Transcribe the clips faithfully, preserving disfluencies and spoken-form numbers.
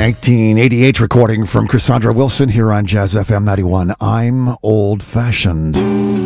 nineteen eighty-eight recording from Cassandra Wilson here on Jazz F M ninety-one. I'm old-fashioned.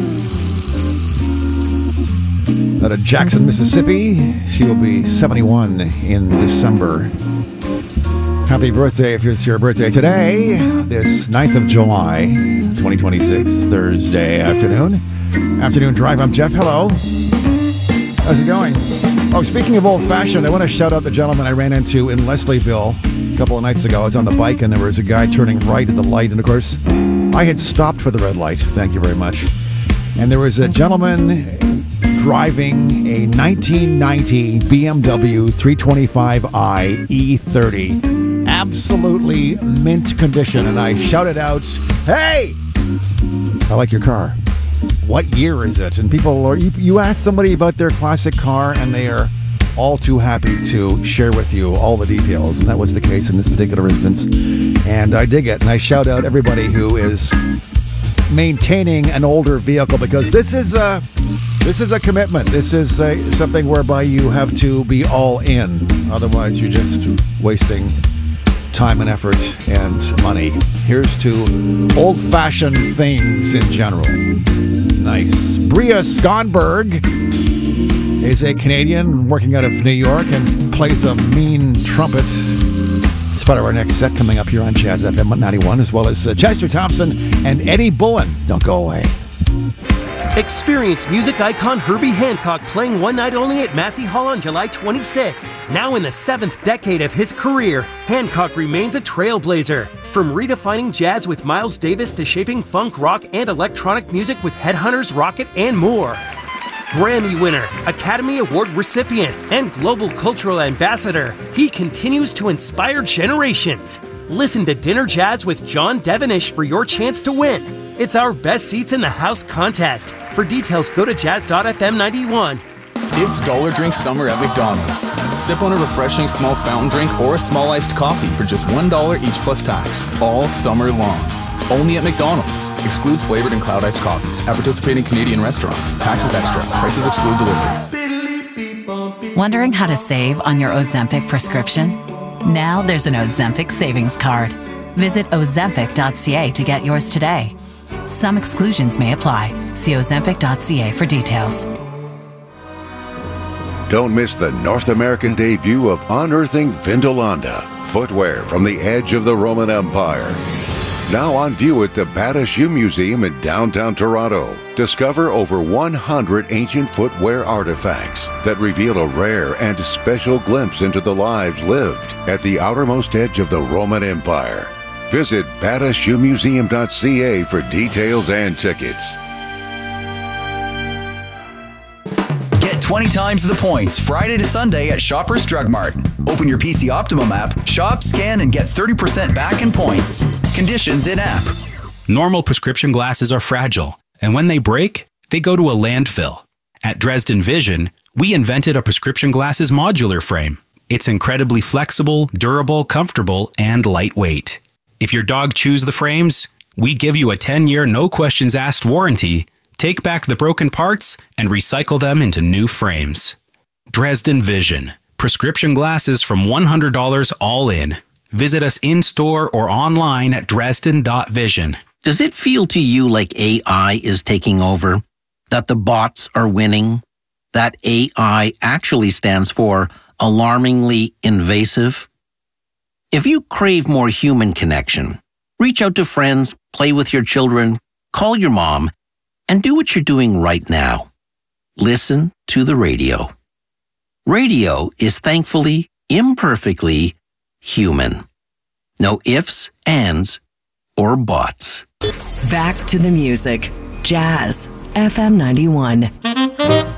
Out of Jackson, Mississippi. She will be seventy-one in December. Happy birthday if it's your birthday today, this ninth of July, twenty twenty-six, Thursday afternoon. Afternoon Drive, I'm Jeff. Hello. How's it going? Oh, speaking of old-fashioned, I want to shout out the gentleman I ran into in Leslieville a couple of nights ago. I was on the bike and there was a guy turning right at the light. And of course, I had stopped for the red light. Thank you very much. And there was a gentleman driving a nineteen ninety B M W three twenty-five i E thirty. Absolutely mint condition. And I shouted out, "Hey, I like your car. What year is it?" And people, are you, you ask somebody about their classic car and they are all too happy to share with you all the details. And that was the case in this particular instance. And I dig it. And I shout out everybody who is maintaining an older vehicle, because this is a, this is a commitment. This is a, something whereby you have to be all in. Otherwise, you're just wasting time and effort and money. Here's to old-fashioned things in general. Nice. Bria Skonberg is a Canadian working out of New York and plays a mean trumpet. It's part of our next set coming up here on Jazz F M ninety-one, as well as uh, Chester Thompson and Eddie Bullen. Don't go away. Experience music icon Herbie Hancock playing one night only at Massey Hall on July twenty-sixth. Now in the seventh decade of his career, Hancock remains a trailblazer. From redefining jazz with Miles Davis to shaping funk, rock, and electronic music with Headhunters, Rocket, and more. Grammy winner, Academy Award recipient, and global cultural ambassador, he continues to inspire generations. Listen to Dinner Jazz with John Devenish for your chance to win. It's our Best Seats in the House contest. For details, go to jazz dot f m ninety-one. It's Dollar Drink Summer at McDonald's. Sip on a refreshing small fountain drink or a small iced coffee for just one dollar each plus tax, all summer long. Only at McDonald's. Excludes flavored and cloud iced coffees. At participating Canadian restaurants. Taxes extra. Prices exclude delivery. Wondering how to save on your Ozempic prescription? Now there's an Ozempic savings card. Visit ozempic dot c a to get yours today. Some exclusions may apply. See ozempic dot c a for details. Don't miss the North American debut of Unearthing Vindolanda, footwear from the edge of the Roman Empire. Now on view at the Bata Shoe Museum in downtown Toronto. Discover over one hundred ancient footwear artifacts that reveal a rare and special glimpse into the lives lived at the outermost edge of the Roman Empire. Visit bata shoe museum dot c a for details and tickets. twenty times the points Friday to Sunday at Shoppers Drug Mart. Open your P C Optimum app, shop, scan, and get thirty percent back in points. Conditions in app. Normal prescription glasses are fragile, and when they break, they go to a landfill. At Dresden Vision, we invented a prescription glasses modular frame. It's incredibly flexible, durable, comfortable, and lightweight. If your dog chews the frames, we give you a ten-year no-questions-asked warranty. Take back the broken parts and recycle them into new frames. Dresden Vision. Prescription glasses from one hundred dollars all in. Visit us in-store or online at dresden dot vision. Does it feel to you like A I is taking over? That the bots are winning? That A I actually stands for alarmingly invasive? If you crave more human connection, reach out to friends, play with your children, call your mom, and do what you're doing right now. Listen to the radio. Radio is thankfully, imperfectly human. No ifs, ands, or buts. Back to the music. Jazz F M ninety-one.